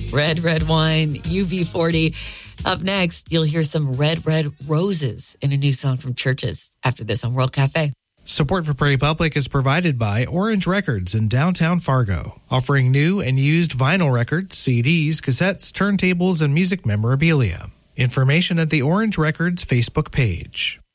Red, Red Wine, UB40. Up next, you'll hear some Red, Red Roses in a new song from Churches. After this on World Cafe. Support for Prairie Public is provided by Orange Records in downtown Fargo, offering new and used vinyl records, CDs, cassettes, turntables, and music memorabilia. Information at the Orange Records Facebook page.